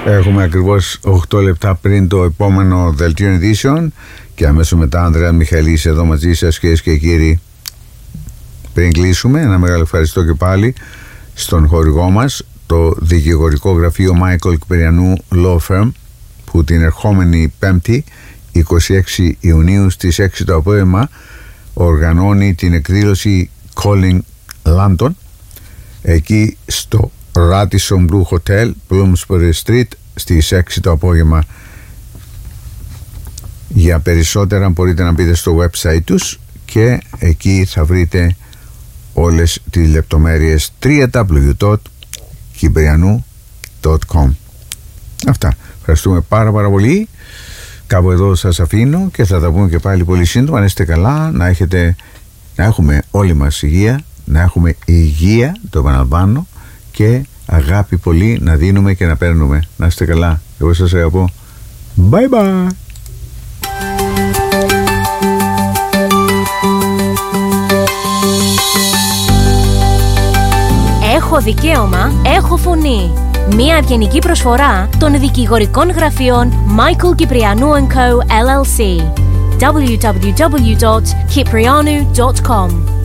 Έχουμε ακριβώς 8 λεπτά πριν το επόμενο δελτίο ειδήσεων και αμέσως μετά Ανδρέα Μιχαηλής εδώ μαζί σας, κυρίες και κύριοι. Πριν κλείσουμε, ένα μεγάλο ευχαριστώ και πάλι στον χορηγό μας, το δικηγορικό γραφείο Michael Κυπριανού Law Firm, που την ερχόμενη Πέμπτη 26 Ιουνίου στις 6 το απόγευμα οργανώνει την εκδήλωση Calling London εκεί στο Radisson Blu Hotel, Bloomsbury Street, στις 6 το απόγευμα. Για περισσότερα μπορείτε να μπείτε στο website τους και εκεί θα βρείτε όλες τις λεπτομέρειες. www.kiprianou.com. Αυτά. Ευχαριστούμε πάρα πολύ. Κάπου εδώ σας αφήνω και θα τα πούμε και πάλι πολύ σύντομα. Να είστε καλά, να έχουμε όλοι μας υγεία, να έχουμε υγεία, το επαναλαμβάνω, και αγάπη πολύ να δίνουμε και να παίρνουμε. Να είστε καλά. Εγώ σας αγαπώ. Bye bye. Έχω δικαίωμα, έχω φωνή. Μια ευγενική προσφορά των δικηγορικών γραφείων Michael Kyprianou & Co. LLC. www.kyprianou.com